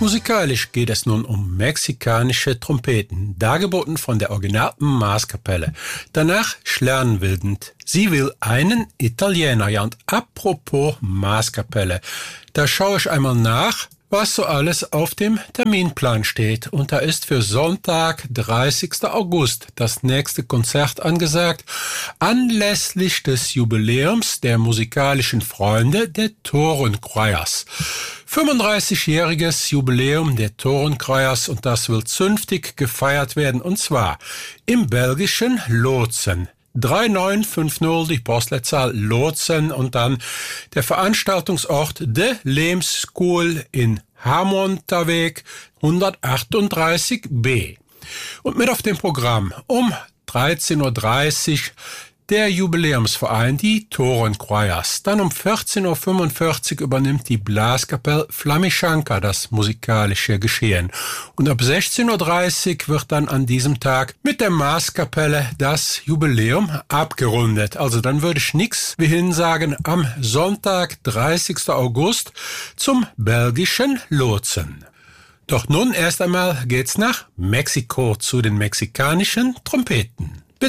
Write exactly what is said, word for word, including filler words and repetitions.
Musikalisch geht es nun um mexikanische Trompeten, dargeboten von der originalen Marskapelle. Danach Sternwildend. Sie will einen Italiener. Ja, und apropos Marskapelle, da schaue ich einmal nach, was so alles auf dem Terminplan steht. Und da ist für Sonntag, dreißigsten August, das nächste Konzert angesagt, anlässlich des Jubiläums der musikalischen Freunde der Torenkroiers. fünfunddreißigjähriges Jubiläum der Torenkroiers, und das wird zünftig gefeiert werden, und zwar im belgischen Lootzen. drei neun fünf null, die Postleitzahl Lootzen, und dann der Veranstaltungsort De Leemschool in Hamonterweg hundertachtunddreißig b. Und mit auf dem Programm um dreizehn Uhr dreißig der Jubiläumsverein, die Torenkroiers. Dann um vierzehn Uhr fünfundvierzig übernimmt die Blaskapelle Flamishanka das musikalische Geschehen. Und ab sechzehn Uhr dreißig wird dann an diesem Tag mit der Marskapelle das Jubiläum abgerundet. Also dann würde ich nix wie hin sagen, am Sonntag, dreißigsten August, zum belgischen Lootzen. Doch nun erst einmal geht's nach Mexiko zu den mexikanischen Trompeten.